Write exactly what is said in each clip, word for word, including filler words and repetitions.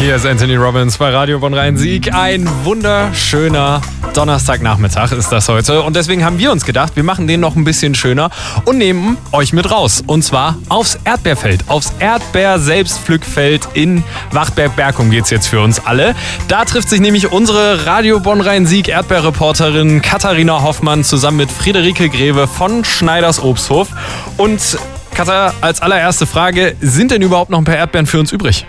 Hier ist Anthony Robbins bei Radio Bonn-Rhein-Sieg. Ein wunderschöner Donnerstagnachmittag ist das heute. Und deswegen haben wir uns gedacht, wir machen den noch ein bisschen schöner und nehmen euch mit raus. Und zwar aufs Erdbeerfeld, aufs Erdbeer-Selbstpflückfeld in Wachtberg-Berkum geht's jetzt für uns alle. Da trifft sich nämlich unsere Radio Bonn-Rhein-Sieg Erdbeerreporterin Katharina Hoffmann zusammen mit Friederike Greve von Schneiders Obsthof. Und Katha, als allererste Frage, sind denn überhaupt noch ein paar Erdbeeren für uns übrig?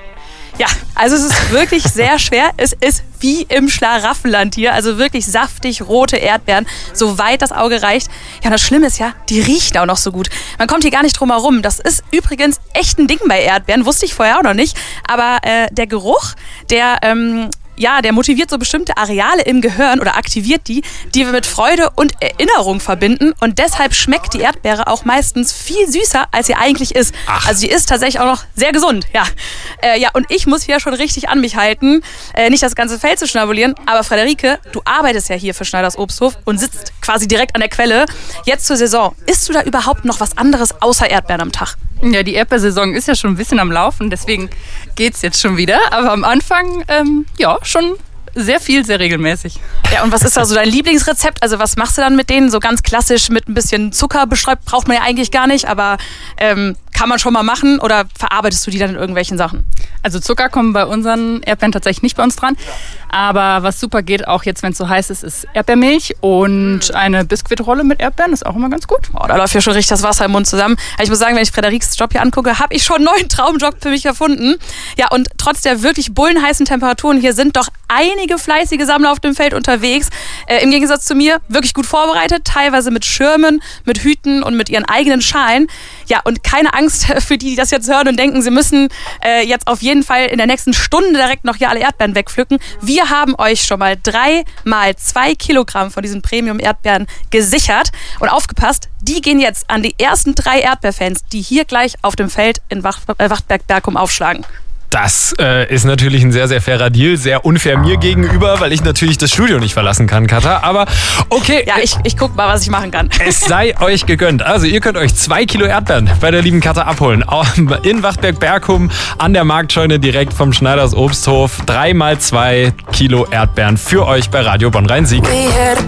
Ja, also es ist wirklich sehr schwer. Es ist wie im Schlaraffenland hier. Also wirklich saftig rote Erdbeeren, soweit das Auge reicht. Ja, und das Schlimme ist ja, die riechen auch noch so gut. Man kommt hier gar nicht drum herum. Das ist übrigens echt ein Ding bei Erdbeeren. Wusste ich vorher auch noch nicht. Aber äh, der Geruch, der... Ähm, Ja, der motiviert so bestimmte Areale im Gehirn oder aktiviert die, die wir mit Freude und Erinnerung verbinden. Und deshalb schmeckt die Erdbeere auch meistens viel süßer, als sie eigentlich ist. Ach. Also die ist tatsächlich auch noch sehr gesund. Ja, äh, ja und ich muss hier schon richtig an mich halten, äh, nicht das ganze Feld zu schnabulieren. Aber Friederike, du arbeitest ja hier für Schneiders Obsthof und sitzt quasi direkt an der Quelle. Jetzt zur Saison. Isst du da überhaupt noch was anderes außer Erdbeeren am Tag? Ja, die Erdbeersaison ist ja schon ein bisschen am Laufen, deswegen geht's jetzt schon wieder. Aber am Anfang, ähm, ja, schon sehr viel, sehr regelmäßig. Ja, und was ist da so dein Lieblingsrezept? Also was machst du dann mit denen? So ganz klassisch mit ein bisschen Zucker bestäubt, braucht man ja eigentlich gar nicht, aber ähm, kann man schon mal machen oder verarbeitest du die dann in irgendwelchen Sachen? Also Zucker kommen bei unseren Erdbeeren tatsächlich nicht bei uns dran. Aber was super geht, auch jetzt, wenn es so heiß ist, ist Erdbeermilch und eine Biskuitrolle mit Erdbeeren. Ist auch immer ganz gut. Oh, da läuft ja schon richtig das Wasser im Mund zusammen. Ich muss sagen, wenn ich Friederikes Job hier angucke, habe ich schon einen neuen Traumjob für mich erfunden. Ja, und trotz der wirklich bullenheißen Temperaturen hier sind doch einige fleißige Sammler auf dem Feld unterwegs. Äh, Im Gegensatz zu mir wirklich gut vorbereitet, teilweise mit Schirmen, mit Hüten und mit ihren eigenen Schalen. Ja, und keine Angst für die, die das jetzt hören und denken, sie müssen äh, jetzt auf jeden Fall in der nächsten Stunde direkt noch hier alle Erdbeeren wegpflücken. Wir haben euch schon mal drei mal zwei Kilogramm von diesen Premium-Erdbeeren gesichert. Und aufgepasst, die gehen jetzt an die ersten drei Erdbeerfans, die hier gleich auf dem Feld in Wach- äh, Wachtberg-Berkum aufschlagen. Das äh, ist natürlich ein sehr, sehr fairer Deal. Sehr unfair mir gegenüber, weil ich natürlich das Studio nicht verlassen kann, Katha. Aber okay. Ja, ich, ich guck mal, was ich machen kann. Es sei euch gegönnt. Also ihr könnt euch zwei Kilo Erdbeeren bei der lieben Katha abholen. In Wachtberg-Berkum an der Marktscheune direkt vom Schneiders Obsthof. Drei mal zwei Kilo Erdbeeren für euch bei Radio Bonn-Rhein-Sieg.